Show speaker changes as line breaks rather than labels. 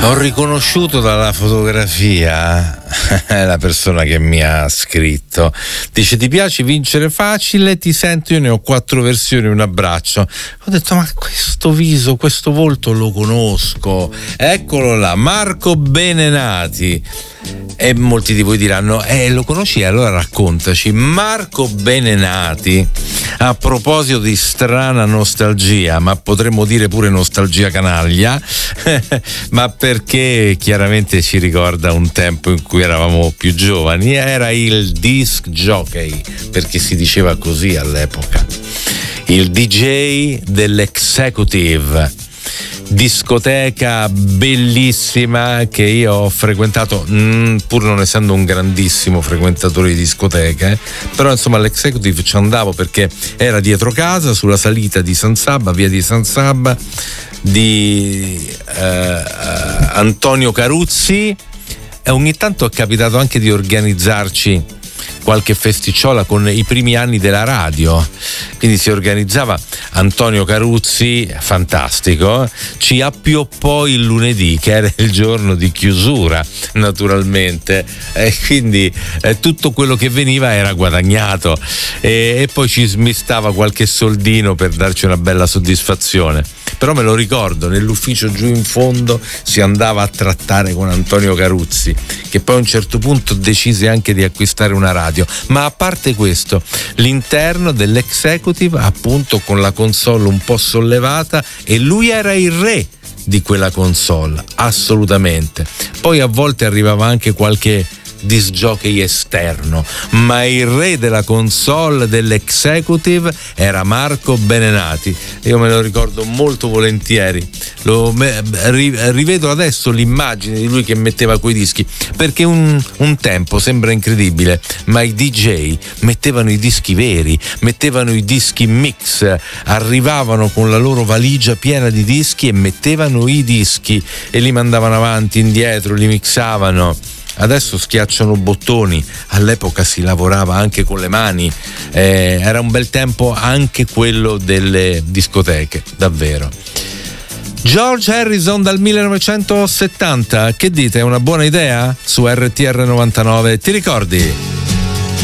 Ho riconosciuto dalla fotografia la persona che mi ha scritto. Dice: ti piace vincere facile? Ti sento, io ne ho 4 versioni, un abbraccio. Ho detto: ma questo viso, questo volto lo conosco. Eccolo là, Marco Benenati. E molti di voi diranno: lo conosci? Allora raccontaci. Marco Benenati, a proposito di strana nostalgia, ma potremmo dire pure nostalgia canaglia, ma perché chiaramente ci ricorda un tempo in cui eravamo più giovani. Era il disc jockey, perché si diceva così all'epoca, il DJ dell'Executive, discoteca bellissima che io ho frequentato, pur non essendo un grandissimo frequentatore di discoteche, però insomma all'Executive ci andavo perché era dietro casa, sulla salita di San Sabba, via di San Sabba, di Antonio Caruzzi, e ogni tanto è capitato anche di organizzarci qualche festicciola con i primi anni della radio, quindi si organizzava. Antonio Caruzzi, fantastico, ci appioppò il lunedì, che era il giorno di chiusura naturalmente, e quindi tutto quello che veniva era guadagnato, e poi ci smistava qualche soldino per darci una bella soddisfazione. Però me lo ricordo, nell'ufficio giù in fondo si andava a trattare con Antonio Caruzzi, che poi a un certo punto decise anche di acquistare una radio. Ma a parte questo, l'interno dell'Executive, appunto con la console un po' sollevata, e lui era il re di quella console, assolutamente. Poi a volte arrivava anche qualche disc jockey esterno, ma il re della console dell'Executive era Marco Benenati. Io me lo ricordo molto volentieri, rivedo adesso l'immagine di lui che metteva quei dischi, perché un tempo, sembra incredibile, ma i DJ mettevano i dischi veri, mettevano i dischi mix, arrivavano con la loro valigia piena di dischi e mettevano i dischi e li mandavano avanti, indietro, li mixavano. Adesso schiacciano bottoni, all'epoca si lavorava anche con le mani, era un bel tempo anche quello delle discoteche, davvero. George Harrison dal 1970, che dite, è una buona idea? Su RTR 99, ti ricordi?